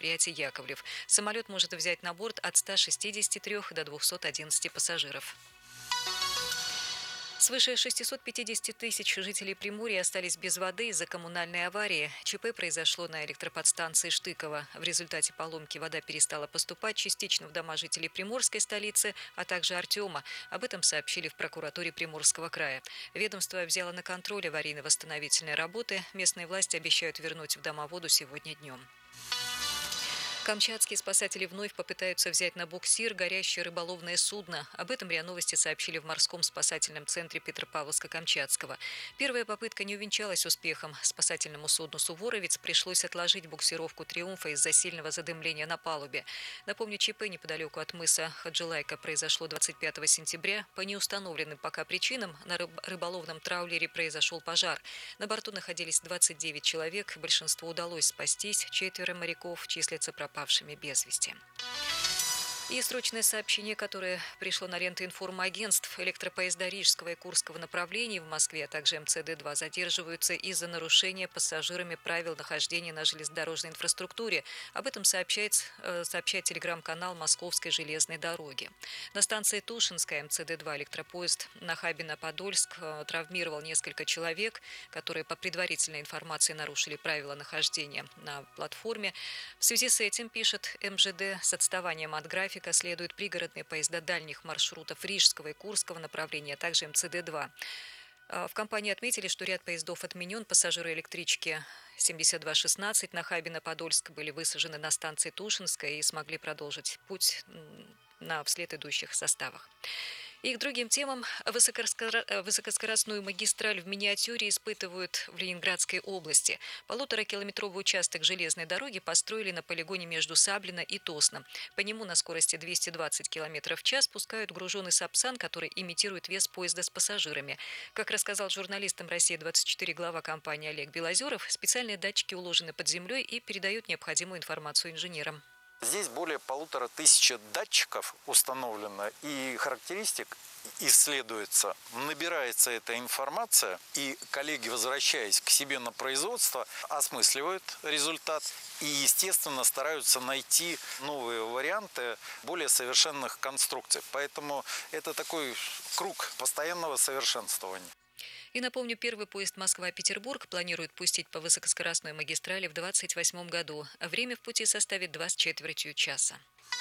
предприятия «Яковлев». Самолет может взять на борт от 163 до 211 пассажиров. Свыше 650 тысяч жителей Приморья остались без воды из-за коммунальной аварии. ЧП произошло на электроподстанции Штыкова. В результате поломки вода перестала поступать частично в дома жителей Приморской столицы, а также Артема. Об этом сообщили в прокуратуре Приморского края. Ведомство взяло на контроль аварийно-восстановительные работы. Местные власти обещают вернуть в дома воду сегодня днем. Камчатские спасатели вновь попытаются взять на буксир горящее рыболовное судно. Об этом РИА Новости сообщили в морском спасательном центре Петропавловска-Камчатского. Первая попытка не увенчалась успехом. Спасательному судну «Суворовец» пришлось отложить буксировку «Триумфа» из-за сильного задымления на палубе. Напомню, ЧП неподалеку от мыса Хаджилайка произошло 25 сентября. По неустановленным пока причинам на рыболовном траулере произошел пожар. На борту находились 29 человек. Большинству удалось спастись. 4 моряков числятся пропавшими без вести. И срочное сообщение, которое пришло на ленты информагентств. Электропоезда Рижского и Курского направлений в Москве, а также МЦД-2 задерживаются из-за нарушения пассажирами правил нахождения на железнодорожной инфраструктуре. Об этом сообщает телеграм-канал Московской железной дороги. На станции Тушинская МЦД-2 электропоезд Нахабино-Подольск травмировал несколько человек, которые по предварительной информации нарушили правила нахождения на платформе. В связи с этим, пишет МЖД, с отставанием от графика следуют пригородные поезда дальних маршрутов Рижского и Курского направления, а также МЦД-2. В компании отметили, что ряд поездов отменен. Пассажиры электрички 7216 Нахабино-Подольск были высажены на станции Тушинская и смогли продолжить путь на вслед идущих составах. И к другим темам. Высокоскоростную магистраль в миниатюре испытывают в Ленинградской области. 1,5-километровый участок железной дороги построили на полигоне между Саблино и Тосно. По нему на скорости 220 км в час пускают груженный Сапсан, который имитирует вес поезда с пассажирами. Как рассказал журналистам «Россия-24» глава компании Олег Белозеров, специальные датчики уложены под землей и передают необходимую информацию инженерам. Здесь более 1500 датчиков установлено, и характеристик исследуется, набирается эта информация, и коллеги, возвращаясь к себе на производство, осмысливают результат и, естественно, стараются найти новые варианты более совершенных конструкций. Поэтому это такой круг постоянного совершенствования. И напомню, первый поезд Москва-Петербург планируют пустить по высокоскоростной магистрали в 2028 году. Время в пути составит 2,25 часа.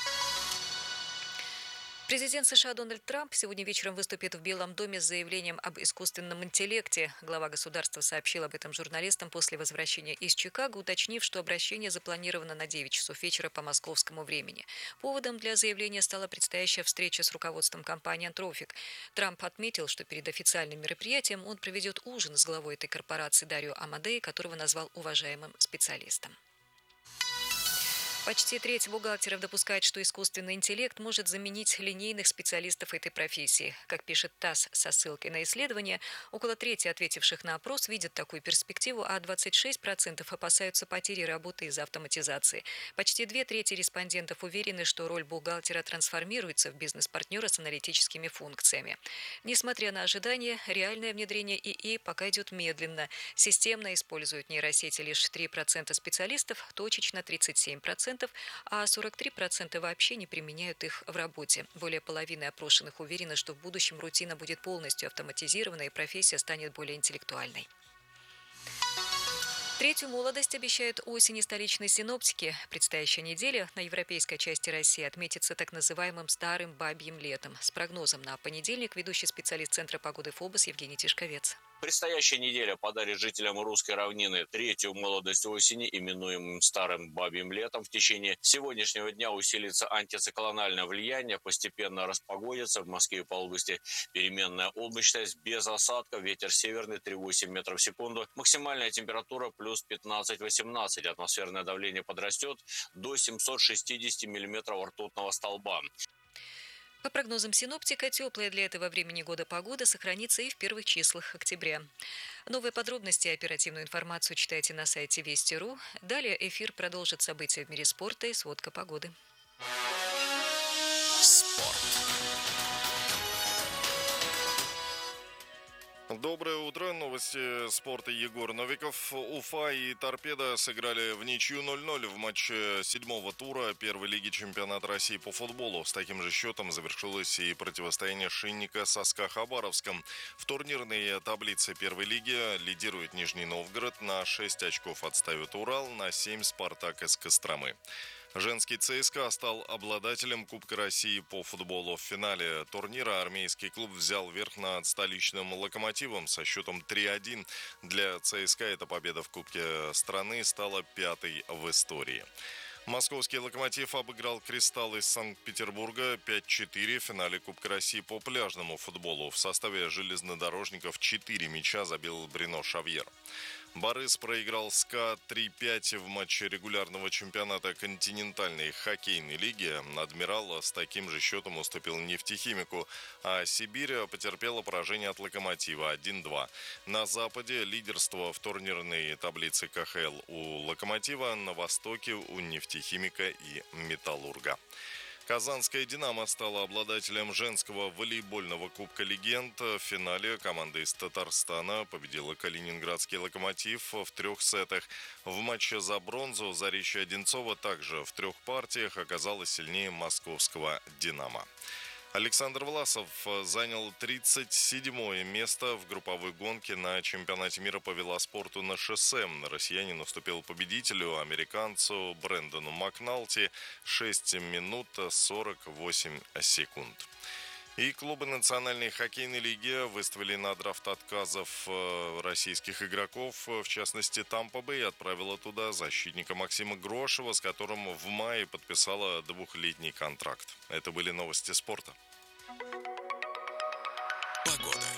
Президент США Дональд Трамп сегодня вечером выступит в Белом доме с заявлением об искусственном интеллекте. Глава государства сообщил об этом журналистам после возвращения из Чикаго, уточнив, что обращение запланировано на 9 часов вечера по московскому времени. Поводом для заявления стала предстоящая встреча с руководством компании Anthropic. Трамп отметил, что перед официальным мероприятием он проведет ужин с главой этой корпорации Дарио Амадеи, которого назвал уважаемым специалистом. Почти треть бухгалтеров допускает, что искусственный интеллект может заменить линейных специалистов этой профессии. Как пишет ТАСС со ссылкой на исследование, около трети ответивших на опрос видят такую перспективу, а 26% опасаются потери работы из-за автоматизации. Почти 2/3 респондентов уверены, что роль бухгалтера трансформируется в бизнес-партнера с аналитическими функциями. Несмотря на ожидания, реальное внедрение ИИ пока идет медленно. Системно используют нейросети лишь 3% специалистов, точечно 37%. А 43% вообще не применяют их в работе. Более половины опрошенных уверены, что в будущем рутина будет полностью автоматизирована и профессия станет более интеллектуальной. Третью молодость обещают осень и столичные синоптики. Предстоящая неделя на европейской части России отметится так называемым старым бабьим летом. С прогнозом на понедельник ведущий специалист Центра погоды ФОБОС Евгений Тишковец. Предстоящая неделя подарит жителям русской равнины третью молодость осени, именуемым старым бабьим летом. В течение сегодняшнего дня усилится антициклональное влияние, постепенно распогодится. В Москве и по области переменная облачность, без осадков, ветер северный 3,8 метров в секунду. Максимальная температура плюс 15-18, атмосферное давление подрастет до 760 миллиметров ртутного столба. По прогнозам синоптика, теплая для этого времени года погода сохранится и в первых числах октября. Новые подробности и оперативную информацию читайте на сайте Вести.ру. Далее эфир продолжит события в мире спорта и сводка погоды. Спорт. Доброе утро. Новости спорта. Егор Новиков. Уфа и Торпедо сыграли в ничью 0-0 в матче 7-го тура первой лиги чемпионата России по футболу. С таким же счетом завершилось и противостояние Шинника со СКА Хабаровском. В турнирной таблице первой лиги лидирует Нижний Новгород. На 6 очков отставит Урал, на 7 Спартак из Костромы. Женский ЦСКА стал обладателем Кубка России по футболу. В финале турнира армейский клуб взял верх над столичным «Локомотивом» со счетом 3-1. Для ЦСКА эта победа в Кубке страны стала 5-й в истории. Московский «Локомотив» обыграл «Кристалл» из Санкт-Петербурга 5-4 в финале Кубка России по пляжному футболу. В составе железнодорожников 4 мяча забил Брино Шавьер. Барыс проиграл СКА 3-5 в матче регулярного чемпионата континентальной хоккейной лиги. Адмирал с таким же счетом уступил Нефтехимику, а Сибирь потерпела поражение от Локомотива 1-2. На Западе лидерство в турнирной таблице КХЛ у Локомотива, на Востоке у Нефтехимика и Металлурга. Казанская «Динамо» стала обладателем женского волейбольного Кубка легенд. В финале команда из Татарстана победила калининградский «Локомотив» в 3 сетах. В матче за бронзу Заречье Одинцова также в 3 партиях оказалась сильнее московского «Динамо». Александр Власов занял 37-е место в групповой гонке на чемпионате мира по велоспорту на шоссе. Россиянин уступил победителю, американцу Брэндону Макналти, 6 минут 48 секунд. И клубы Национальной хоккейной лиги выставили на драфт отказов российских игроков. В частности, Тампа Бэй отправила туда защитника Максима Грошева, с которым в мае подписала 2-летний контракт. Это были новости спорта. Погода.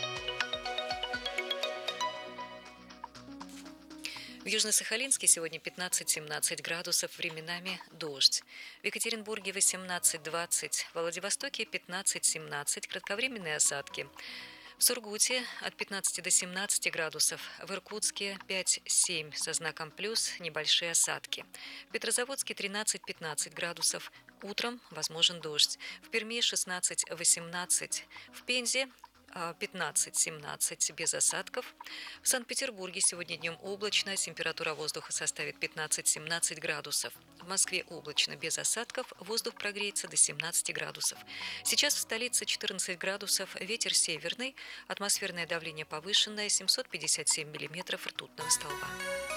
В Южно-Сахалинске сегодня 15-17 градусов, временами дождь. В Екатеринбурге 18-20, в Владивостоке 15-17, кратковременные осадки. В Сургуте от 15 до 17 градусов, в Иркутске 5-7 со знаком плюс, небольшие осадки. В Петрозаводске 13-15 градусов, утром возможен дождь. В Перми 16-18, в Пензе 15-17 без осадков. В Санкт-Петербурге сегодня днем облачно, температура воздуха составит 15-17 градусов. В Москве облачно без осадков, воздух прогреется до 17 градусов. Сейчас в столице 14 градусов, ветер северный, атмосферное давление повышенное, 757 миллиметров ртутного столба.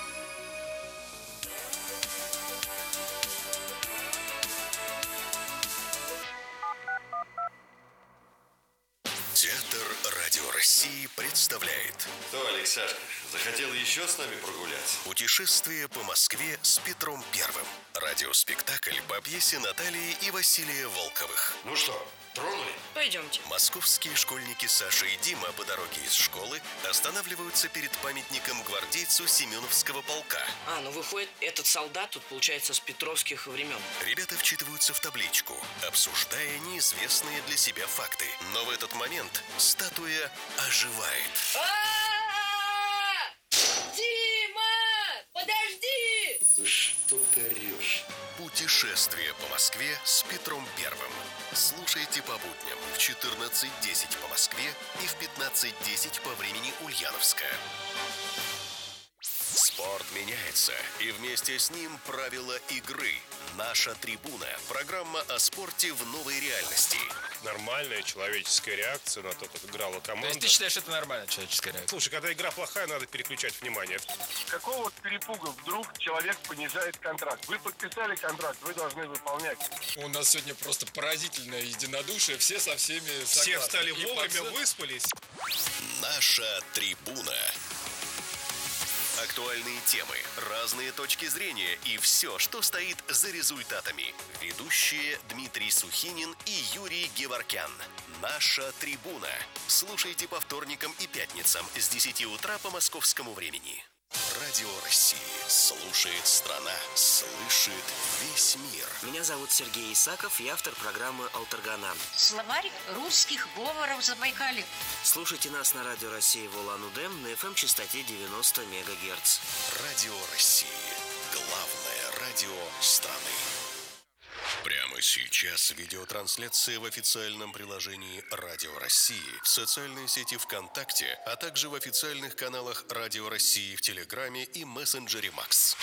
Театр Радио России представляет Что, Алексашка, захотел еще с нами прогуляться? путешествие по Москве с Петром Первым. Радиоспектакль по пьесе Натальи и Василия Волковых. Ну что, тронули? Пойдемте. Московские школьники Саша и Дима по дороге из школы останавливаются перед памятником гвардейцу Семеновского полка. Ну выходит, этот солдат тут, получается, с петровских времен. Ребята вчитываются в табличку, обсуждая неизвестные для себя факты. Но в этот момент статуя оживает. Дима! Подожди! Ну что ты орешь? Путешествие по Москве с Петром Первым. Слушайте по будням в 14:10 по Москве и в 15:10 по времени Ульяновска. Спорт меняется, и вместе с ним правила игры. «Наша трибуна» – программа о спорте в новой реальности. Нормальная человеческая реакция на то, как играла команда. То есть ты считаешь, это нормальная человеческая реакция? Слушай, когда игра плохая, надо переключать внимание. Какого перепуга вдруг человек понижает контракт? Вы подписали контракт, вы должны выполнять. У нас сегодня просто поразительное единодушие, все со всеми согласны. Все встали И вовремя, выспались. «Наша трибуна». Актуальные темы, разные точки зрения и все, что стоит за результатами. Ведущие Дмитрий Сухинин и Юрий Геворкян. «Наша трибуна». Слушайте по вторникам и пятницам с 10 утра по московскому времени. Радио России. Слушает страна. Слышит весь мир. Меня зовут Сергей Исаков, я автор программы «Алтаргана». Словарь русских говоров Забайкалья. Слушайте нас на Радио России в Улан-Удэ на FM-частоте 90 МГц. Радио России. Главное радио страны. Прямо сейчас видеотрансляция в официальном приложении Радио России, в социальной сети ВКонтакте, а также в официальных каналах Радио России в Телеграме и мессенджере Макс.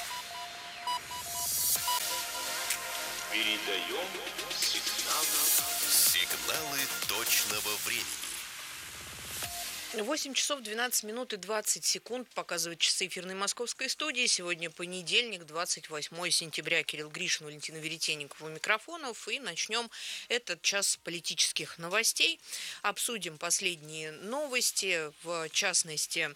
Передаем сигналы точного времени. 8 часов 12 минут и 20 секунд показывают часы эфирной московской студии. Сегодня понедельник, 28 сентября. Кирилл Гришин, Валентина Веретенников у микрофонов. И начнем этот час с политических новостей. Обсудим последние новости, в частности,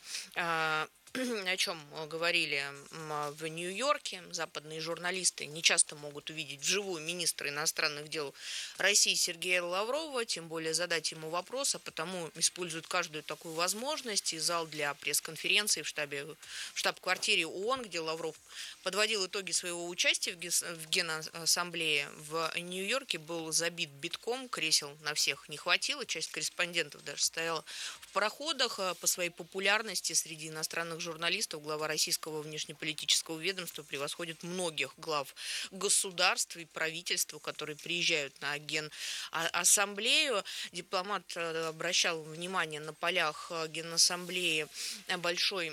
о чем говорили в Нью-Йорке. Западные журналисты не часто могут увидеть вживую министра иностранных дел России Сергея Лаврова, тем более задать ему вопрос, а потому используют каждую такую возможность. И зал для пресс-конференции в штаб-квартире ООН, где Лавров подводил итоги своего участия в Генассамблее в Нью-Йорке, был забит битком, кресел на всех не хватило, часть корреспондентов даже стояла в проходах. По своей популярности среди иностранных журналистов глава российского внешнеполитического ведомства превосходит многих глав государств и правительств, которые приезжают на Генассамблею. Дипломат обращал внимание на полях Генассамблеи. Большой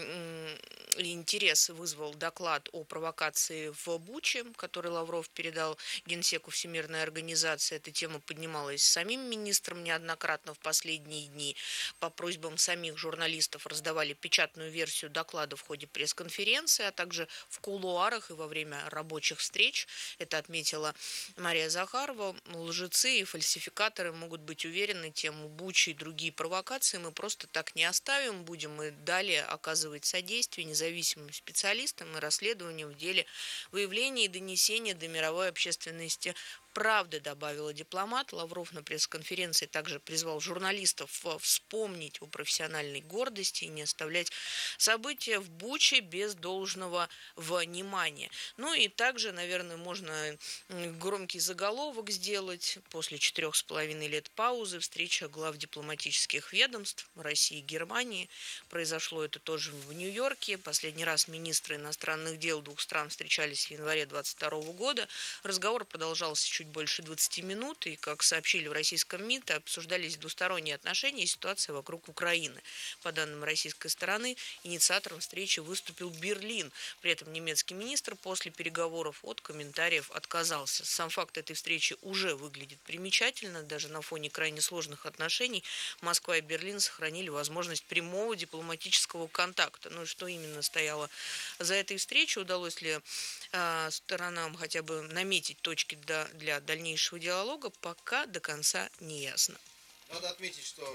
интерес вызвал доклад о провокации в Буче, который Лавров передал Генсеку Всемирной организации. Эта тема поднималась самим министром неоднократно в последние дни. По просьбам самих журналистов раздавали печатную версию доклада в ходе пресс-конференции, а также в кулуарах и во время рабочих встреч. Это отметила Мария Захарова. Лжецы и фальсификаторы могут быть уверены, тему Бучи и другие провокации мы просто так не оставим. Будем и далее оказывать содействие независимым специалистам и расследованиям в деле выявления и донесения до мировой общественности правды, добавила дипломат. Лавров на пресс-конференции также призвал журналистов вспомнить о профессиональной гордости и не оставлять события в Буче без должного внимания. Ну и также, наверное, можно громкий заголовок сделать. После 4,5 лет паузы встреча глав дипломатических ведомств России и Германии. Произошло это тоже в Нью-Йорке. Последний раз министры иностранных дел двух стран встречались в январе 2022 года. Разговор продолжался чуть больше 20 минут, и, как сообщили в российском МИД, обсуждались двусторонние отношения и ситуация вокруг Украины. По данным российской стороны, инициатором встречи выступил Берлин. При этом немецкий министр после переговоров от комментариев отказался. Сам факт этой встречи уже выглядит примечательно. Даже на фоне крайне сложных отношений Москва и Берлин сохранили возможность прямого дипломатического контакта. Ну и что именно стояло за этой встречей? Удалось ли сторонам хотя бы наметить точки для дальнейшего диалога, пока до конца не ясно. Надо отметить, что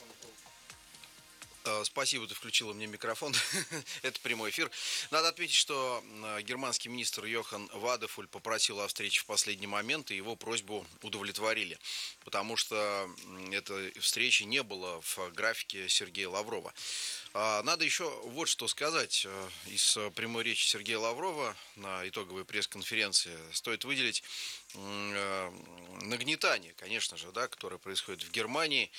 Спасибо, ты включила мне микрофон. Это прямой эфир. Надо отметить, что германский министр Йохан Вадефуль попросил о встрече в последний момент, и его просьбу удовлетворили, потому что этой встречи не было в графике Сергея Лаврова. Надо еще вот что сказать. Из прямой речи Сергея Лаврова на итоговой пресс-конференции стоит выделить нагнетание, конечно же, да, которое происходит в Германии,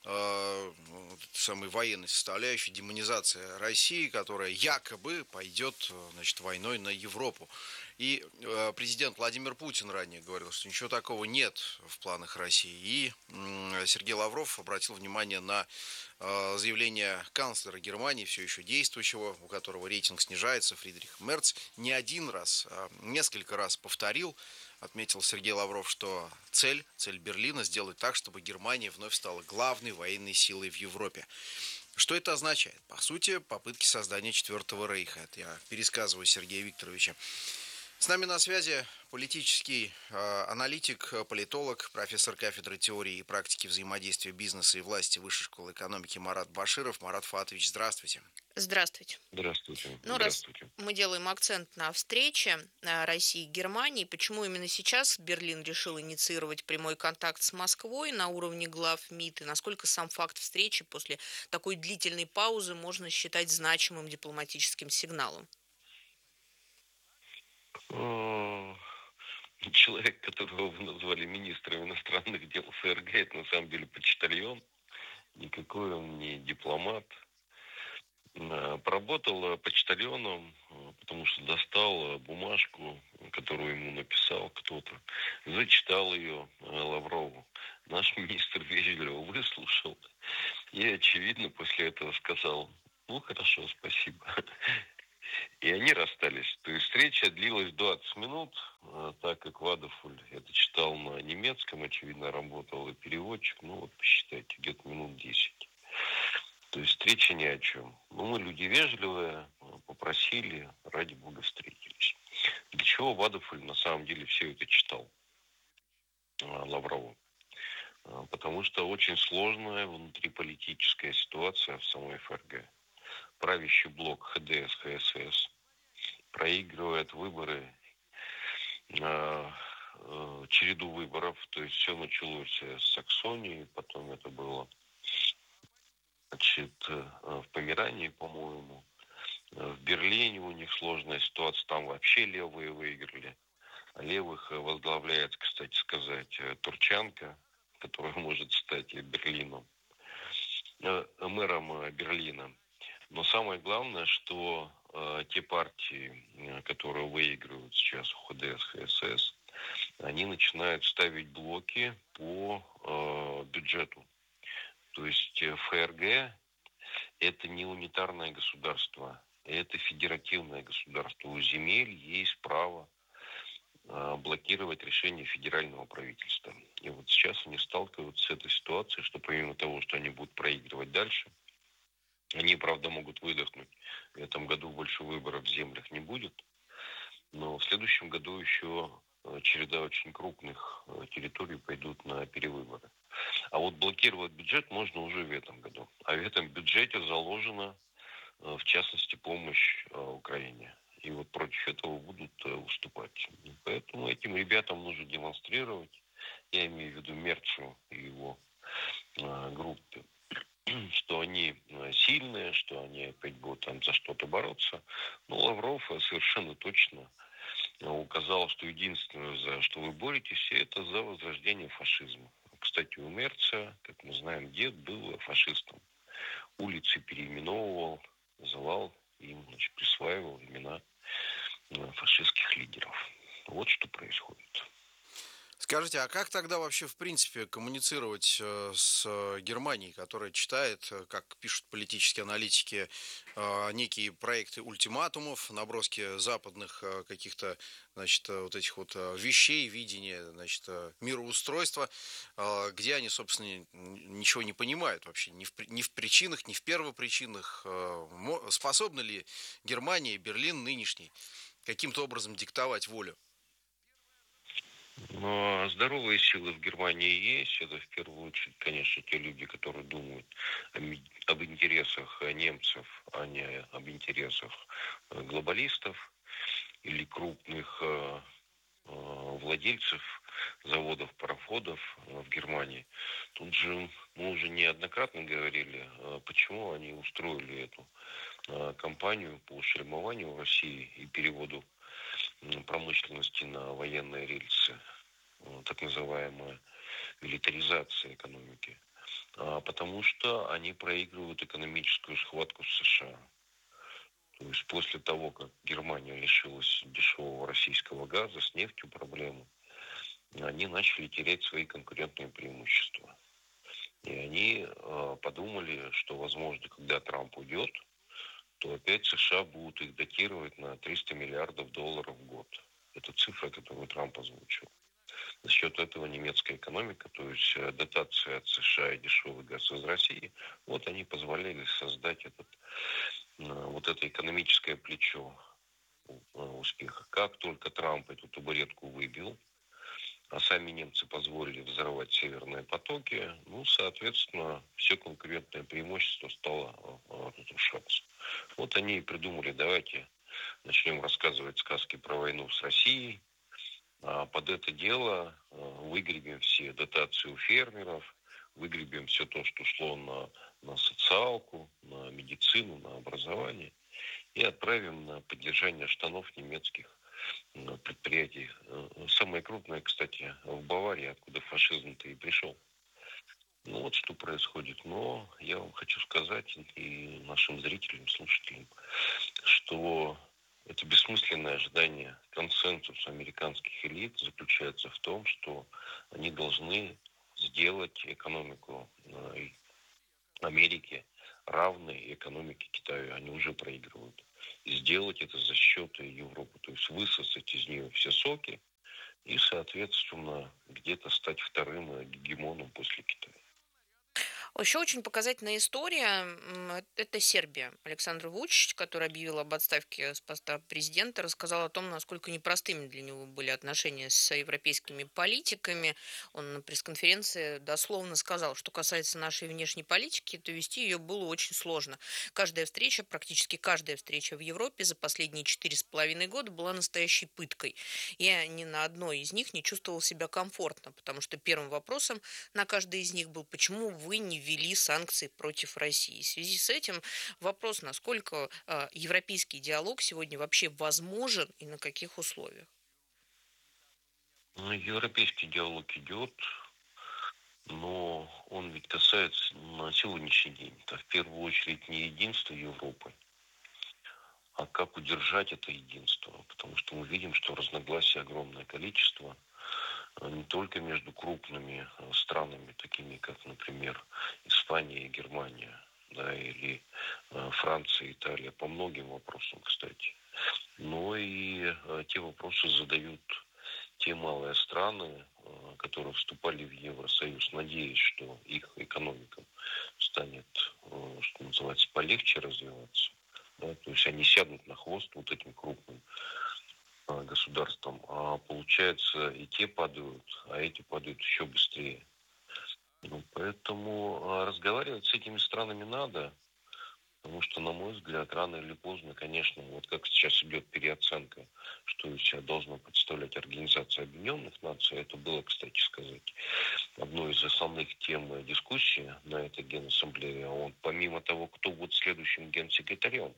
самой военной составляющей, демонизация России, которая якобы пойдет, значит, войной на Европу. И президент Владимир Путин ранее говорил, что ничего такого нет в планах России. И Сергей Лавров обратил внимание на заявление канцлера Германии, все еще действующего, у которого рейтинг снижается, Фридрих Мерц, не один раз, а несколько раз повторил, отметил Сергей Лавров, что цель Берлина сделать так, чтобы Германия вновь стала главной военной силой в Европе. Что это означает? По сути, попытки создания Четвертого Рейха. Это я пересказываю Сергея Викторовича. С нами на связи политический аналитик, политолог, профессор кафедры теории и практики взаимодействия бизнеса и власти Высшей школы экономики Марат Баширов. Марат Фаатович, здравствуйте. Здравствуйте. Здравствуйте. Ну, здравствуйте. Раз мы делаем акцент на встрече России и Германии, почему именно сейчас Берлин решил инициировать прямой контакт с Москвой на уровне глав МИД, и насколько сам факт встречи после такой длительной паузы можно считать значимым дипломатическим сигналом? Человек, которого вы назвали министром иностранных дел ФРГ, это на самом деле почтальон. Никакой он не дипломат. Поработал почтальоном, потому что достал бумажку, которую ему написал кто-то, зачитал ее Лаврову. Наш министр вежливо выслушал и, очевидно, после этого сказал: ну, хорошо, спасибо. И они расстались. То есть встреча длилась 20 минут, так как Вадафуль это читал на немецком, очевидно, работал и переводчик. Ну, вот посчитайте, где-то минут 10. То есть встреча ни о чем. Ну, мы люди вежливые, попросили, ради бога, встретились. Для чего Вадафуль на самом деле все это читал Лаврову? Потому что очень сложная внутриполитическая ситуация в самой ФРГ. Правящий блок ХДС, ХСС проигрывает выборы, череду выборов. То есть все началось с Саксонии, потом это было, значит, в Померании, по-моему. В Берлине у них сложная ситуация, там вообще левые выиграли. А левых возглавляет, кстати сказать, Турчанка, который может стать Берлином, мэром Берлина. Но самое главное, что те партии, которые выигрывают сейчас у ХДС, ХСС, они начинают ставить блоки по бюджету. То есть ФРГ это не унитарное государство, это федеративное государство. У земель есть право блокировать решения федерального правительства. И вот сейчас они сталкиваются с этой ситуацией, что помимо того, что они будут проигрывать дальше, они, правда, могут выдохнуть. В этом году больше выборов в землях не будет, но в следующем году еще череда очень крупных территорий пойдут на перевыборы. А вот блокировать бюджет можно уже в этом году. А в этом бюджете заложена, в частности, помощь Украине. И вот против этого будут выступать. Поэтому этим ребятам нужно демонстрировать, я имею в виду Мерцу и его группе, что они сильные, что они опять будут там за что-то бороться. Но Лавров совершенно точно указал, что единственное, за что вы боретесь, это за возрождение фашизма. Кстати, у Мерца, как мы знаем, дед был фашистом. Улицы переименовывал, называл им, значит, присваивал имена фашистских лидеров. Вот что происходит. Скажите, а как тогда вообще в принципе коммуницировать с Германией, которая читает, как пишут политические аналитики, некие проекты ультиматумов, наброски западных каких-то, значит, вот этих вот вещей, видения, значит, мироустройства, где они, собственно, ничего не понимают вообще, ни в причинах, ни в первопричинах. Способна ли Германия, Берлин нынешний каким-то образом диктовать волю? Но здоровые силы в Германии есть. Это в первую очередь, конечно, те люди, которые думают об интересах немцев, а не об интересах глобалистов или крупных владельцев заводов, пароходов в Германии. Тут же мы уже неоднократно говорили, почему они устроили эту кампанию по шельмованию в России и переводу промышленности на военные рельсы, так называемая милитаризация экономики, потому что они проигрывают экономическую схватку с США. То есть после того, как Германия лишилась дешевого российского газа, с нефтью проблемы, они начали терять свои конкурентные преимущества. И они подумали, что, возможно, когда Трамп уйдет, то опять США будут их датировать на 300 миллиардов долларов в год. Это цифра, которую Трамп озвучил. За счет этого немецкая экономика, то есть дотация от США и дешевый газ из России, вот они позволяли создать вот это экономическое плечо успеха. Как только Трамп эту табуретку выбил, а сами немцы позволили взорвать северные потоки, ну, соответственно, все конкурентное преимущество стало разрушаться. Вот они и придумали, давайте начнем рассказывать сказки про войну с Россией, а под это дело выгребем все дотации у фермеров, выгребем все то, что шло на социалку, на медицину, на образование, и отправим на поддержание штанов немецких предприятий. Самое крупное, кстати, в Баварии, откуда фашизм-то и пришел. Ну вот что происходит. Но я вам хочу сказать и нашим зрителям, слушателям, что это бессмысленное ожидание консенсуса американских элит заключается в том, что они должны сделать экономику Америки равной экономике Китая. Они уже проигрывают. И сделать это за счет Европы. То есть высосать из нее все соки и, соответственно, где-то стать вторым гегемоном после Китая. Еще очень показательная история – это Сербия. Александр Вучич, который объявил об отставке с поста президента, рассказал о том, насколько непростыми для него были отношения с европейскими политиками. Он на пресс-конференции дословно сказал, что касается нашей внешней политики, то вести ее было очень сложно. Каждая встреча, практически каждая встреча в Европе за последние 4,5 года была настоящей пыткой. Я ни на одной из них не чувствовал себя комфортно, потому что первым вопросом на каждой из них был, почему вы не ввели санкции против России. В связи с этим вопрос, насколько европейский диалог сегодня вообще возможен и на каких условиях? Ну, европейский диалог идет, но он ведь касается на сегодняшний день, это в первую очередь не единства Европы, а как удержать это единство. Потому что мы видим, что разногласий огромное количество, не только между крупными странами, такими как, например, Испания и Германия, да, или Франция, Италия, по многим вопросам, кстати. Но и те вопросы задают те малые страны, которые вступали в Евросоюз, надеясь, что их экономика станет, что называется, полегче развиваться. Да, то есть они сядут на хвост вот этим крупным государством, а получается и те падают, а эти падают еще быстрее. Ну, поэтому разговаривать с этими странами надо, потому что, на мой взгляд, рано или поздно, конечно, вот как сейчас идет переоценка, что из себя должна представлять Организация Объединенных Наций, это было, кстати сказать, одной из основных тем дискуссии на этой Генассамблее ООН, помимо того, кто будет следующим генсекретарем.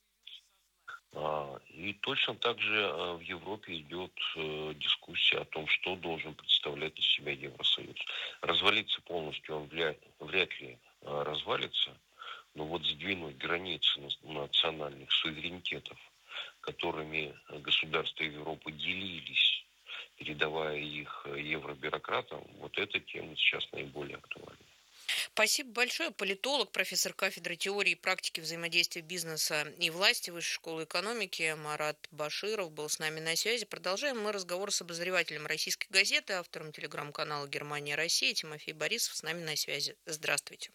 И точно так же в Европе идет дискуссия о том, что должен представлять из себя Евросоюз. Развалиться полностью он вряд ли развалится, но вот сдвинуть границы национальных суверенитетов, которыми государства Европы делились, передавая их евробюрократам, вот эта тема сейчас наиболее актуальна. Спасибо большое. Политолог, профессор кафедры теории и практики взаимодействия бизнеса и власти Высшей школы экономики Марат Баширов был с нами на связи. Продолжаем мы разговор с обозревателем «Российской газеты», автором телеграм-канала «Германия-Россия» Тимофей Борисов с нами на связи. Здравствуйте.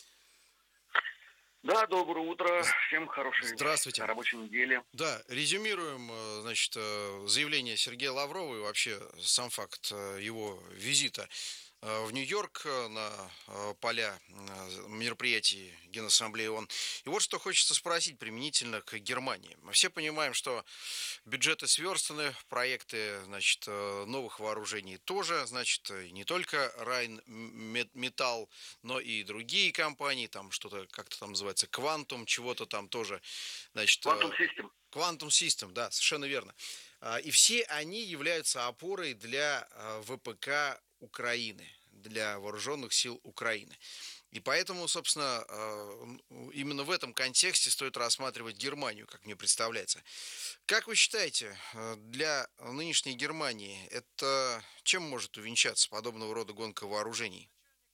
Да, доброе утро. Всем хорошей Здравствуйте. Рабочей недели. Да, резюмируем, значит, заявление Сергея Лаврова и вообще сам факт его визита в Нью-Йорк на поля мероприятий Генассамблеи ООН. И вот что хочется спросить применительно к Германии. Мы все понимаем, что бюджеты сверстаны, проекты, значит, новых вооружений тоже, значит, не только Райнметалл, но и другие компании, там что-то как-то там называется Quantum, чего-то там тоже, значит... Quantum System, да, совершенно верно. И все они являются опорой для ВПК Украины, для вооруженных сил Украины. И поэтому, собственно, именно в этом контексте стоит рассматривать Германию, как мне представляется. Как вы считаете, для нынешней Германии это чем может увенчаться подобного рода гонка вооружений?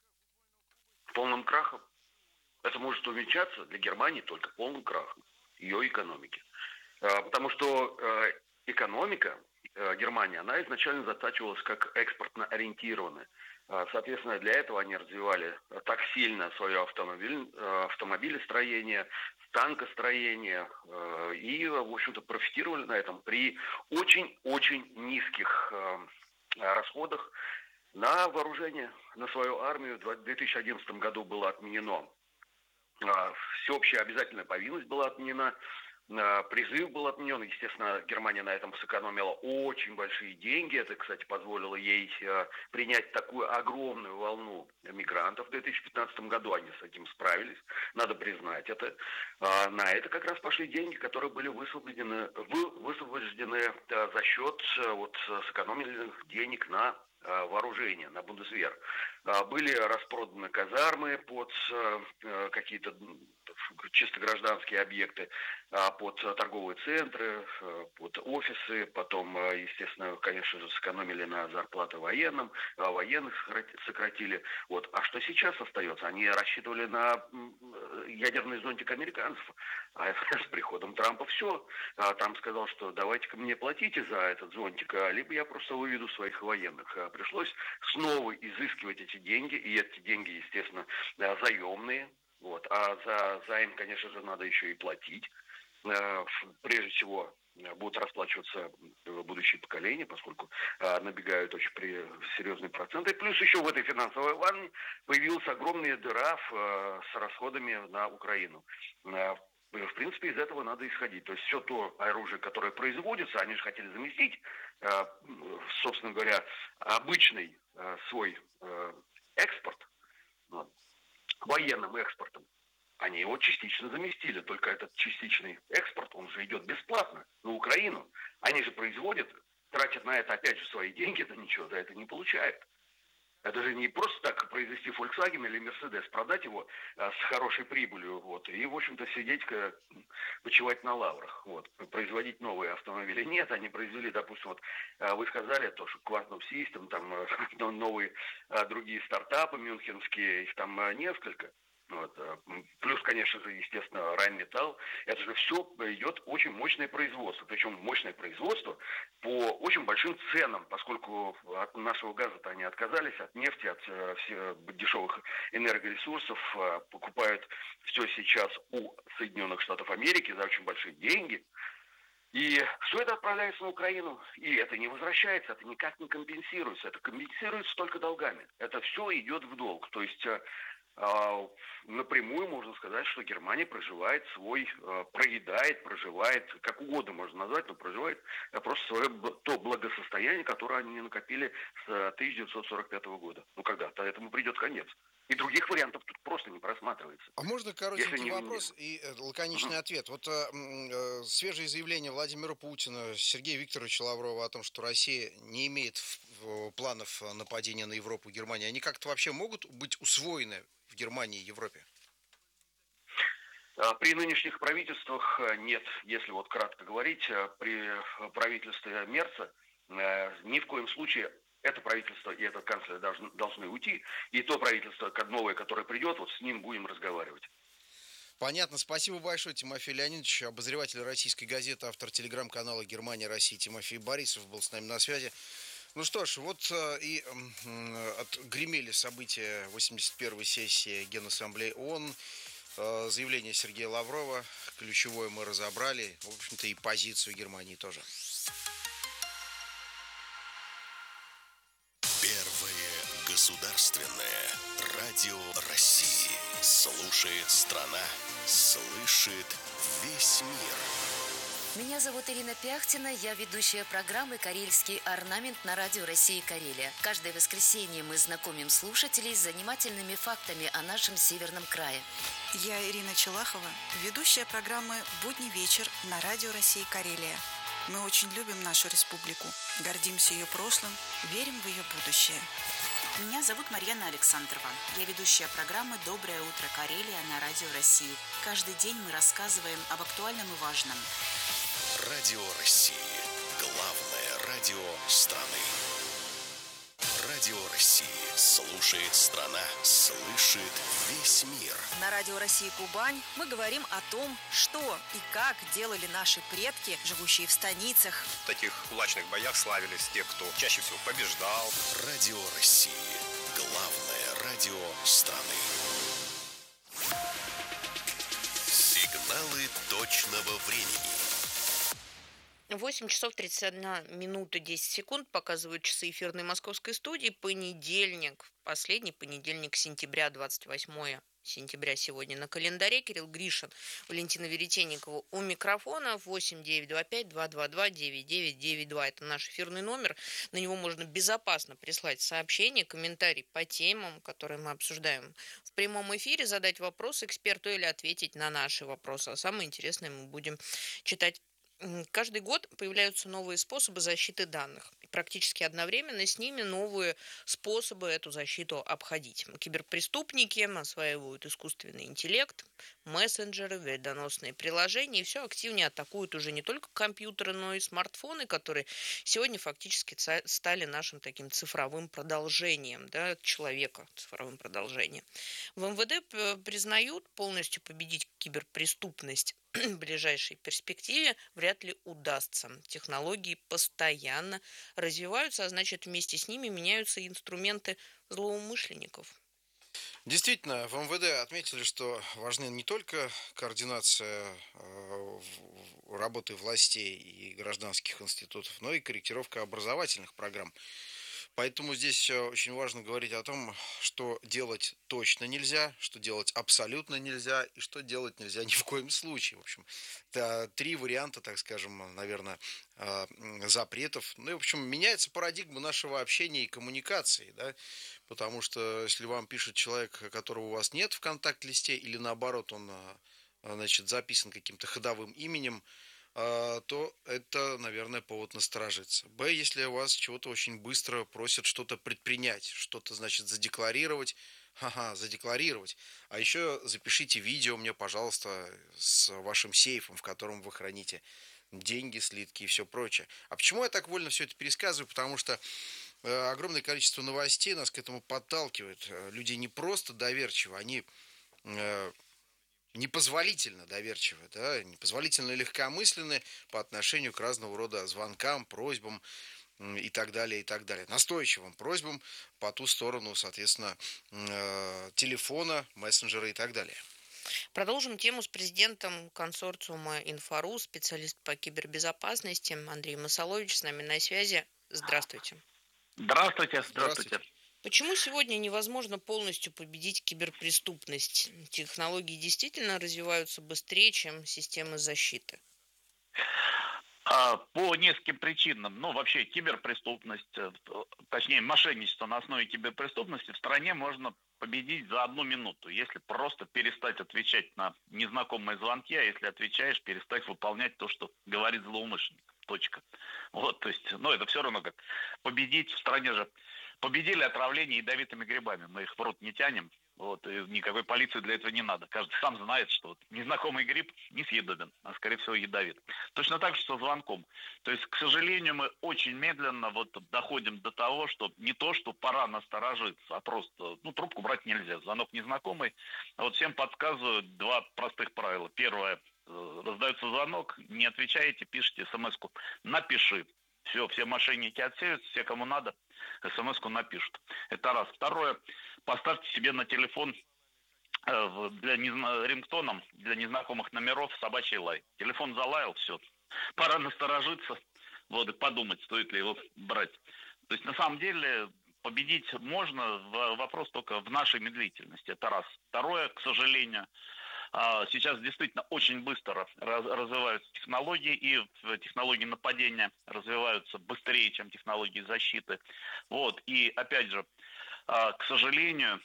Полным крахом. Это может увенчаться для Германии только полным крахом ее экономики. Потому что экономика Германии, она изначально затачивалась как экспортно ориентированная. Соответственно, для этого они развивали так сильно свое автомобилестроение, танкостроение и, в общем-то, профитировали на этом при очень-очень низких расходах на вооружение, на свою армию. В 2011 году было отменено. Всеобщая обязательная повинность была отменена. Призыв был отменен. Естественно, Германия на этом сэкономила очень большие деньги. Это, кстати, позволило ей принять такую огромную волну мигрантов в 2015 году. Они с этим справились, надо признать это. На это как раз пошли деньги, которые были высвобождены за счет сэкономленных денег на вооружения, на Бундесвер. Были распроданы казармы под какие-то чисто гражданские объекты, под торговые центры, под офисы. Потом, естественно, конечно же, сэкономили на зарплаты военным, военных сократили. Вот. А что сейчас остается? Они рассчитывали на ядерный зонтик американцев. А с приходом Трампа все. Трамп сказал, что давайте-ка мне платите за этот зонтик, либо я просто выведу своих военных. Пришлось снова изыскивать эти деньги, и эти деньги, естественно, заемные. Вот. А за займ, конечно же, надо еще и платить. Прежде всего, будут расплачиваться будущие поколения, поскольку набегают очень серьезные проценты. Плюс еще в этой финансовой ванне появилась огромная дыра с расходами на Украину. В принципе, из этого надо исходить. То есть все то оружие, которое производится, они же хотели заместить, собственно говоря, обычный свой экспорт, военным экспортом. Они его частично заместили, только этот частичный экспорт, он же идет бесплатно на Украину. Они же производят, тратят на это опять же свои деньги, да ничего за это не получают. Это же не просто так произвести Volkswagen или Mercedes, продать его с хорошей прибылью, вот, и, в общем-то, сидеть, почивать на лаврах, вот, производить новые автомобили. Нет, они произвели, допустим, вот, вы сказали, то, что Quantum System, там, новые другие стартапы мюнхенские, их там несколько. Вот. Плюс, конечно же, естественно, Rheinmetall. Это же все идет очень мощное производство. Причем мощное производство по очень большим ценам, поскольку от нашего газа-то они отказались, от нефти, от дешевых энергоресурсов, покупают все сейчас у Соединенных Штатов Америки за очень большие деньги. И все это отправляется на Украину, и это не возвращается, это никак не компенсируется. Это компенсируется только долгами. Это все идет в долг. То есть напрямую можно сказать, что Германия проживает, как угодно можно назвать, но проживает просто свое то благосостояние, которое они накопили с 1945 года. Ну когда-то этому придет конец. И других вариантов тут просто не просматривается. А можно коротенький вопрос и лаконичный ответ? Вот свежее заявление Владимира Путина, Сергея Викторовича Лаврова о том, что Россия не имеет планов нападения на Европу и Германию, они как-то вообще могут быть усвоены в Германии и Европе? При нынешних правительствах нет. Если вот кратко говорить, при правительстве Мерца ни в коем случае это правительство и этот канцлер должны уйти. И то правительство новое, которое придет, вот с ним будем разговаривать. Понятно. Спасибо большое, Тимофей Леонидович, обозреватель российской газеты, автор телеграм-канала «Германия, Россия» Тимофей Борисов был с нами на связи. Ну что ж, вот и отгремели события 81-й сессии Генассамблеи ООН. Заявление Сергея Лаврова, ключевое мы разобрали, в общем-то и позицию Германии тоже. Первое государственное радио России. Слушает страна, слышит весь мир. Меня зовут Ирина Пяхтина, я ведущая программы «Карельский орнамент» на радио России Карелия. Каждое воскресенье мы знакомим слушателей с занимательными фактами о нашем северном крае. Я Ирина Челахова, ведущая программы «Будний вечер» на радио России Карелия. Мы очень любим нашу республику, гордимся ее прошлым, верим в ее будущее. Меня зовут Марьяна Александрова. Я ведущая программы «Доброе утро, Карелия» на радио России. Каждый день мы рассказываем об актуальном и важном. Радио России. Главное радио страны. Радио России. Слушает страна, слышит весь мир. На радио России Кубань мы говорим о том, что и как делали наши предки, живущие в станицах. В таких кулачных боях славились те, кто чаще всего побеждал. Радио России. Главное радио страны. Сигналы точного времени. 8 часов 31 минута 10 секунд показывают часы эфирной московской студии. Понедельник, последний понедельник сентября, 28 сентября сегодня на календаре. Кирилл Гришин, Валентина Веретенникова у микрофона. 8-925-222-9992. Это наш эфирный номер. На него можно безопасно прислать сообщения, комментарий по темам, которые мы обсуждаем в прямом эфире, задать вопрос эксперту или ответить на наши вопросы. А самое интересное мы будем читать. Каждый год появляются новые способы защиты данных. практически одновременно с ними новые способы эту защиту обходить. Киберпреступники осваивают искусственный интеллект, мессенджеры, вредоносные приложения, и все активнее атакуют уже не только компьютеры, но и смартфоны, которые сегодня фактически стали нашим таким цифровым продолжением, да, человека, цифровым продолжением. В МВД признают, полностью победить киберпреступность в ближайшей перспективе вряд ли удастся. Технологии постоянно развиваются, а значит, вместе с ними меняются инструменты злоумышленников. Действительно, в МВД отметили, что важны не только координация работы властей и гражданских институтов, но и корректировка образовательных программ. Поэтому здесь очень важно говорить о том, что делать точно нельзя, что делать абсолютно нельзя и что делать нельзя ни в коем случае. В общем, это 3 варианта, так скажем, наверное, запретов. Ну и, в общем, меняется парадигма нашего общения и коммуникации, да, потому что если вам пишет человек, которого у вас нет в контакт-листе, или наоборот, он, значит, записан каким-то ходовым именем, то это, наверное, повод насторожиться. Б, если у вас чего-то очень быстро просят что-то предпринять, что-то, значит, задекларировать, задекларировать. А еще запишите видео мне, пожалуйста, с вашим сейфом, в котором вы храните деньги, слитки и все прочее. А почему я так вольно все это пересказываю? Потому что огромное количество новостей нас к этому подталкивает. Люди не просто доверчивы, они непозволительно доверчивы, да, непозволительно легкомысленны по отношению к разного рода звонкам, просьбам и так далее, настойчивым просьбам по ту сторону, соответственно, телефона, мессенджера и так далее. Продолжим тему с президентом консорциума «Инфорус», специалист по кибербезопасности Андрей Масалович с нами на связи. Здравствуйте. Здравствуйте. Почему сегодня невозможно полностью победить киберпреступность? Технологии действительно развиваются быстрее, чем системы защиты? По нескольким причинам. Вообще киберпреступность, точнее мошенничество на основе киберпреступности в стране можно победить за 1 минуту, если просто перестать отвечать на незнакомые звонки, а если отвечаешь, перестать выполнять то, что говорит злоумышленник. Точка. То есть, это все равно как победить в стране же. Победили отравление ядовитыми грибами. Мы их в рот не тянем. И никакой полиции для этого не надо. Каждый сам знает, что незнакомый гриб несъедобен, а скорее всего ядовит. Точно так же со звонком. То есть, к сожалению, мы очень медленно доходим до того, что не то, что пора насторожиться, а просто трубку брать нельзя. Звонок незнакомый. Всем подсказывают 2 простых правила. Первое. Раздается звонок, не отвечаете, пишите смс-ку «напиши». Все мошенники отсеются, все, кому надо, смс-ку напишут. Это раз. Второе. Поставьте себе на телефон рингтоном для незнакомых номеров собачий лай. Телефон залаял, все. Пора насторожиться, и подумать, стоит ли его брать. То есть, на самом деле, победить можно, вопрос только в нашей медлительности. Это раз. Второе, к сожалению, сейчас действительно очень быстро развиваются технологии, и технологии нападения развиваются быстрее, чем технологии защиты. И опять же, к сожалению,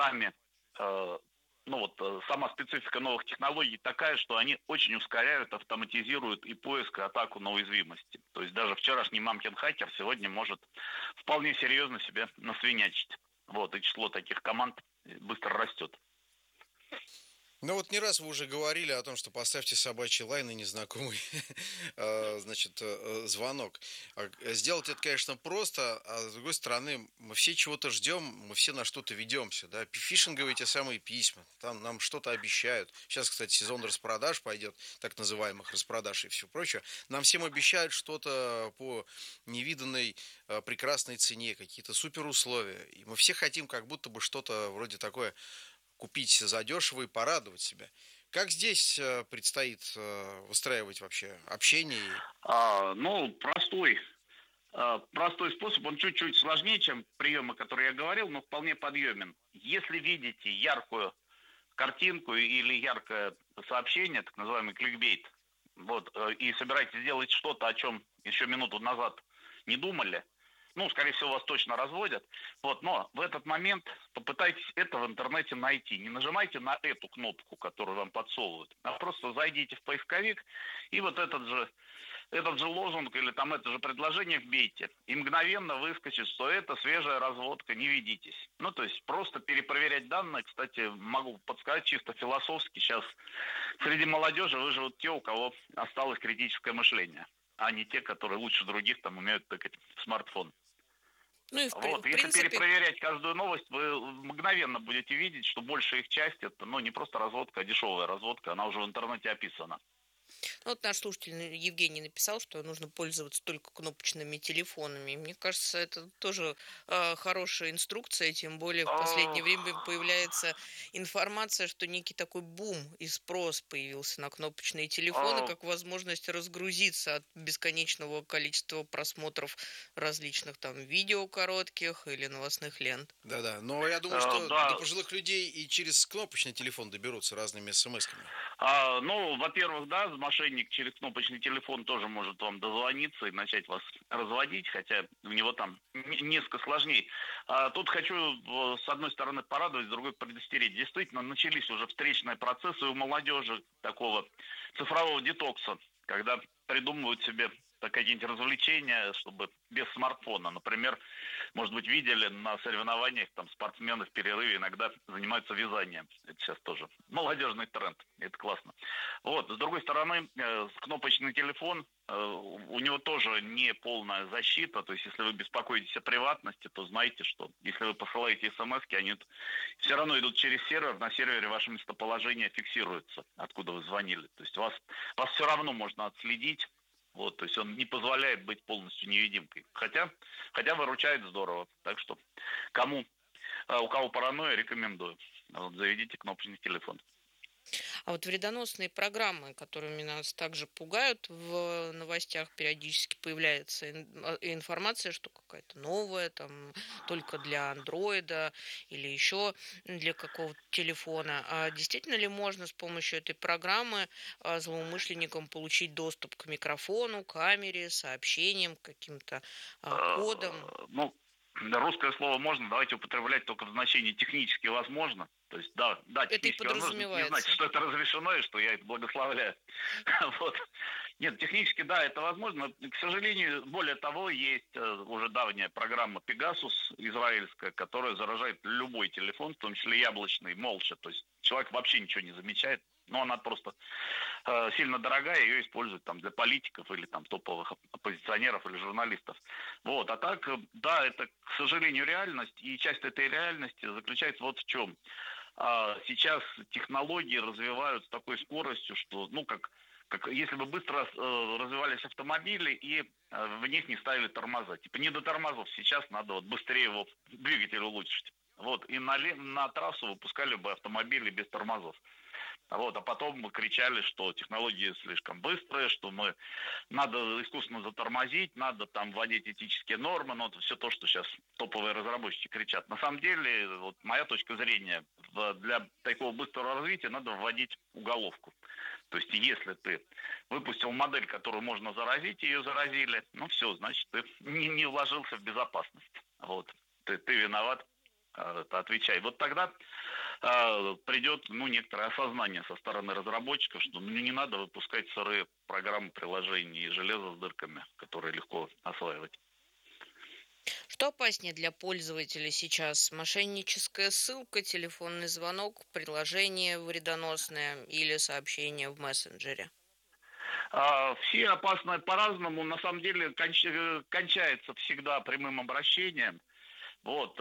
сама специфика новых технологий такая, что они очень ускоряют, автоматизируют и поиск, и атаку на уязвимости. То есть даже вчерашний мамкин хакер сегодня может вполне серьезно себе насвинячить. И число таких команд быстро растет. Не раз вы уже говорили о том, что поставьте собачий лай на незнакомый звонок. Сделать это, конечно, просто, а с другой стороны, мы все чего-то ждем, мы все на что-то ведемся. Да? Фишинговые те самые письма, там нам что-то обещают. Сейчас, кстати, сезон распродаж пойдет, так называемых распродаж и все прочее. Нам всем обещают что-то по невиданной прекрасной цене, какие-то суперусловия. И мы все хотим как будто бы что-то вроде такое купить задешево и порадовать себя. Как здесь предстоит выстраивать вообще общение? Простой способ, он чуть-чуть сложнее, чем приемы, которые я говорил, но вполне подъемен. Если видите яркую картинку или яркое сообщение, так называемый кликбейт, и собираетесь сделать что-то, о чем еще минуту назад не думали, скорее всего, вас точно разводят. Но в этот момент попытайтесь это в интернете найти. Не нажимайте на эту кнопку, которую вам подсовывают, а просто зайдите в поисковик и этот же этот же лозунг или там это же предложение вбейте, и мгновенно выскочит, что это свежая разводка, не ведитесь. Ну, то есть просто перепроверять данные. Кстати, могу подсказать чисто философски, сейчас среди молодежи выживут те, у кого осталось критическое мышление, а не те, которые лучше других там умеют тыкать в смартфон. Ну и в Если принципе... перепроверять каждую новость, вы мгновенно будете видеть, что большая их часть это, не просто разводка, а дешевая разводка, она уже в интернете описана. Вот наш слушатель Евгений написал, что нужно пользоваться только кнопочными телефонами. Мне кажется, это тоже хорошая инструкция, тем более в последнее время появляется информация, что некий такой бум и спрос появился на кнопочные телефоны, как возможность разгрузиться от бесконечного количества просмотров различных там видео коротких или новостных лент. Да-да, но я думаю, что до пожилых людей и через кнопочный телефон доберутся разными смс-ками. Во-первых, да, мошенник через кнопочный телефон тоже может вам дозвониться и начать вас разводить, хотя у него там несколько сложнее. Тут хочу, с одной стороны, порадовать, с другой предостеречь. Действительно, начались уже встречные процессы у молодежи такого цифрового детокса, когда придумывают себе какие-нибудь развлечения, чтобы без смартфона. Например, может быть, видели на соревнованиях, там спортсмены в перерыве иногда занимаются вязанием. Это сейчас тоже молодежный тренд. Это классно. Вот. С другой стороны, кнопочный телефон, у него тоже не полная защита. То есть, если вы беспокоитесь о приватности, то знайте, что если вы посылаете смс-ки, они все равно идут через сервер. На сервере ваше местоположение фиксируется, откуда вы звонили. То есть, вас все равно можно отследить. Вот, то есть он не позволяет быть полностью невидимкой. Хотя выручает здорово. Так что у кого паранойя, рекомендую. Заведите кнопочный телефон. А вот вредоносные программы, которыми нас также пугают, в новостях периодически появляется информация, что какая-то новая, там, только для андроида или еще для какого-то телефона. А действительно ли можно с помощью этой программы злоумышленникам получить доступ к микрофону, камере, сообщениям, каким-то кодам? Русское слово можно, давайте употреблять только в значении технически возможно. То есть, да, технически возможно, не значит, что это разрешено и что я это благословляю. Вот. Нет, технически, да, это возможно. К сожалению, более того, есть уже давняя программа Pegasus израильская, которая заражает любой телефон, в том числе яблочный, молча. То есть человек вообще ничего не замечает. Но она просто сильно дорогая, ее используют там для политиков или там топовых оппозиционеров или журналистов. Вот. А так, да, это, к сожалению, реальность. И часть этой реальности заключается вот в чем. Сейчас технологии развивают с такой скоростью, что, как если бы быстро развивались автомобили и в них не ставили тормоза. Типа не до тормозов, сейчас надо вот быстрее его двигатель улучшить. Вот. И на трассу выпускали бы автомобили без тормозов. Вот, а потом мы кричали, что технологии слишком быстрые, что надо искусственно затормозить, надо там вводить этические нормы, но это все то, что сейчас топовые разработчики кричат. На самом деле, вот моя точка зрения, для такого быстрого развития надо вводить уголовку. То есть, если ты выпустил модель, которую можно заразить, ее заразили, все, значит, ты не вложился в безопасность. Вот, ты виноват, отвечай. Вот тогда придет некоторое осознание со стороны разработчиков, что не надо выпускать сырые программы, приложения и железо с дырками, которые легко осваивать. Что опаснее для пользователя сейчас? Мошенническая ссылка, телефонный звонок, приложение вредоносное или сообщение в мессенджере? Все опасные по-разному. На самом деле кончается всегда прямым обращением. Вот,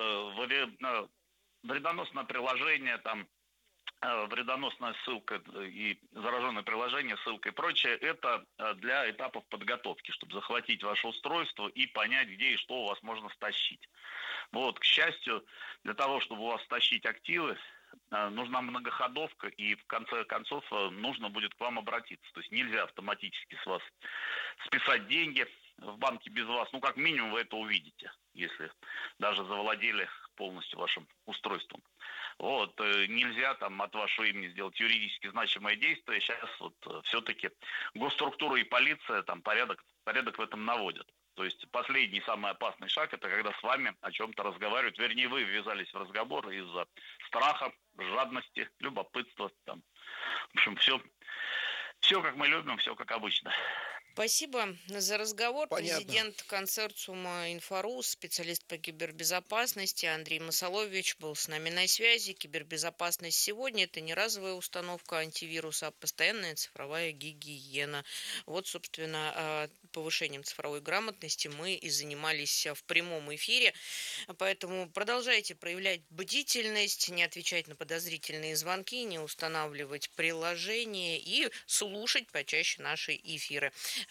вредоносное приложение, там, вредоносная ссылка и зараженное приложение, ссылка и прочее, это для этапов подготовки, чтобы захватить ваше устройство и понять, где и что у вас можно стащить. Вот, к счастью, для того, чтобы у вас стащить активы, нужна многоходовка, и в конце концов нужно будет к вам обратиться. То есть нельзя автоматически с вас списать деньги в банке без вас. Как минимум вы это увидите, если даже завладели полностью вашим устройством. Вот, нельзя там от вашего имени сделать юридически значимое действие. Сейчас вот все-таки госструктура и полиция там порядок в этом наводят. То есть последний, самый опасный шаг, это когда с вами о чем-то разговаривают. Вернее, вы ввязались в разговор из-за страха, жадности, любопытства. Там. В общем, все как мы любим, все как обычно. Спасибо за разговор. Понятно. Президент консорциума «Инфорус», специалист по кибербезопасности Андрей Масолович был с нами на связи. Кибербезопасность сегодня – это не разовая установка антивируса, а постоянная цифровая гигиена. Вот, собственно, повышением цифровой грамотности мы и занимались в прямом эфире. Поэтому продолжайте проявлять бдительность, не отвечать на подозрительные звонки, не устанавливать приложения и слушать почаще наши эфиры.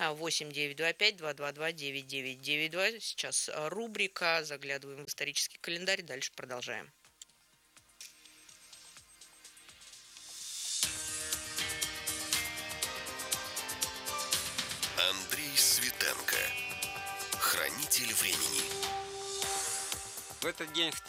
8-925-222-9992. Сейчас рубрика. Заглядываем в исторический календарь. Дальше продолжаем. Андрей Светенко. Хранитель времени. В этот день в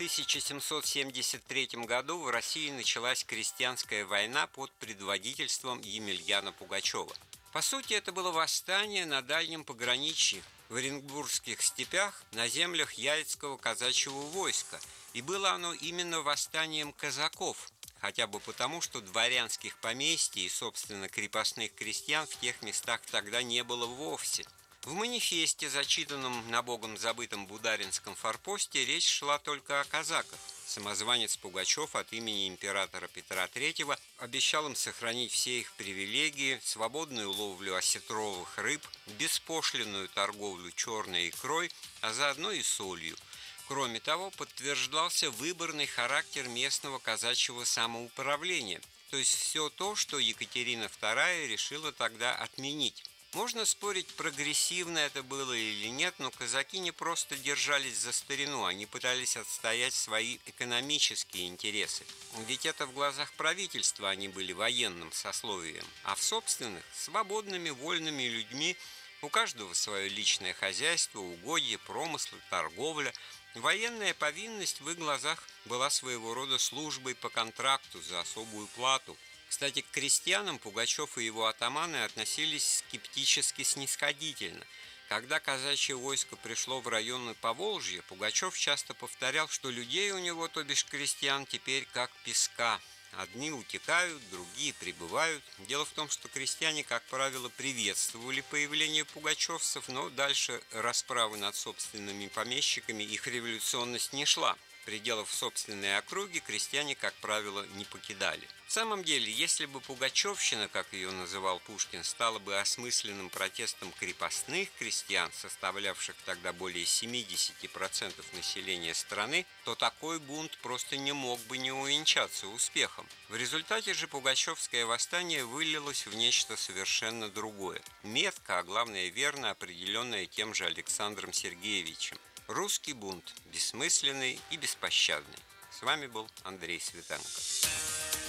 1773 году в России началась крестьянская война под предводительством Емельяна Пугачева. По сути, это было восстание на дальнем пограничье в Оренбургских степях на землях Яльского казачьего войска. И было оно именно восстанием казаков, хотя бы потому, что дворянских поместий и, собственно, крепостных крестьян в тех местах тогда не было вовсе. В манифесте, зачитанном на богом забытом Бударинском форпосте, речь шла только о казаках. Самозванец Пугачев от имени императора Петра III обещал им сохранить все их привилегии, свободную ловлю осетровых рыб, беспошлинную торговлю черной икрой, а заодно и солью. Кроме того, подтверждался выборный характер местного казачьего самоуправления, то есть все то, что Екатерина II решила тогда отменить. Можно спорить, прогрессивно это было или нет, но казаки не просто держались за старину, они пытались отстоять свои экономические интересы. Ведь это в глазах правительства они были военным сословием, а в собственных – свободными, вольными людьми, у каждого свое личное хозяйство, угодья, промыслы, торговля. Военная повинность в их глазах была своего рода службой по контракту за особую плату. Кстати, к крестьянам Пугачев и его атаманы относились скептически снисходительно. Когда казачье войско пришло в районы Поволжья, Пугачев часто повторял, что людей у него, то бишь крестьян, теперь как песка. Одни утекают, другие прибывают. Дело в том, что крестьяне, как правило, приветствовали появление пугачевцев, но дальше расправы над собственными помещиками их революционность не шла. Пределов собственной округи крестьяне, как правило, не покидали. В самом деле, если бы пугачевщина, как ее называл Пушкин, стала бы осмысленным протестом крепостных крестьян, составлявших тогда более 70% населения страны, то такой бунт просто не мог бы не увенчаться успехом. В результате же пугачевское восстание вылилось в нечто совершенно другое. Метко, а главное верно определенное тем же Александром Сергеевичем. Русский бунт, бессмысленный и беспощадный. С вами был Андрей Светенко.